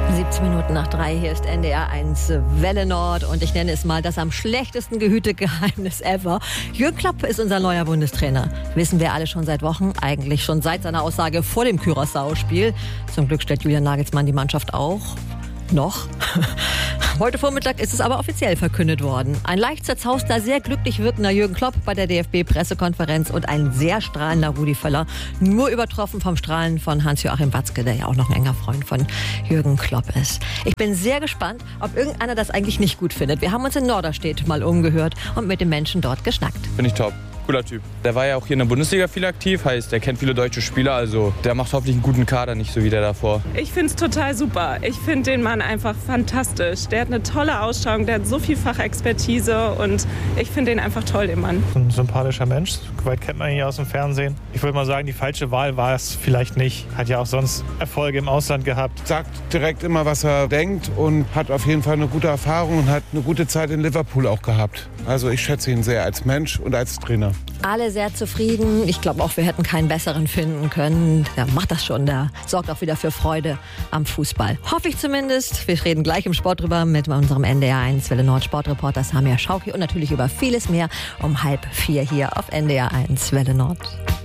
17:03, hier ist NDR 1 Welle Nord und ich nenne es mal das am schlechtesten gehütete Geheimnis ever. Jürgen Klopp ist unser neuer Bundestrainer. Wissen wir alle schon seit Wochen, eigentlich schon seit seiner Aussage vor dem Curaçao-Spiel. Zum Glück stellt Julian Nagelsmann die Mannschaft auch noch. Heute Vormittag ist es aber offiziell verkündet worden. Ein leicht zerzauster, sehr glücklich wirkender Jürgen Klopp bei der DFB-Pressekonferenz und ein sehr strahlender Rudi Völler, nur übertroffen vom Strahlen von Hans-Joachim Watzke, der ja auch noch ein enger Freund von Jürgen Klopp ist. Ich bin sehr gespannt, ob irgendeiner das eigentlich nicht gut findet. Wir haben uns in Norderstedt mal umgehört und mit den Menschen dort geschnackt. Finde ich top. Cooler Typ. Der war ja auch hier in der Bundesliga viel aktiv, heißt, der kennt viele deutsche Spieler, also der macht hoffentlich einen guten Kader, nicht so wie der davor. Ich finde es total super. Ich finde den Mann einfach fantastisch. Der hat eine tolle Ausstrahlung, der hat so viel Fachexpertise und ich finde den einfach toll, den Mann. Ein sympathischer Mensch, weit kennt man ihn ja aus dem Fernsehen. Ich würde mal sagen, die falsche Wahl war es vielleicht nicht. Hat ja auch sonst Erfolge im Ausland gehabt. Sagt direkt immer, was er denkt und hat auf jeden Fall eine gute Erfahrung und hat eine gute Zeit in Liverpool auch gehabt. Also ich schätze ihn sehr als Mensch und als Trainer. Alle sehr zufrieden. Ich glaube auch, wir hätten keinen besseren finden können. Der macht das schon. Der sorgt auch wieder für Freude am Fußball. Hoffe ich zumindest. Wir reden gleich im Sport drüber mit unserem NDR 1 Welle Nord Sportreporter Samir Schauki und natürlich über vieles mehr um 3:30 hier auf NDR 1 Welle Nord.